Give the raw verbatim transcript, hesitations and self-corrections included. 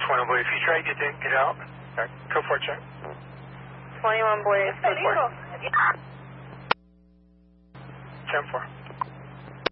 twenty-one boy. If you try to get in, get out. Right, go for it, check. twenty-one boy, code four. ten four.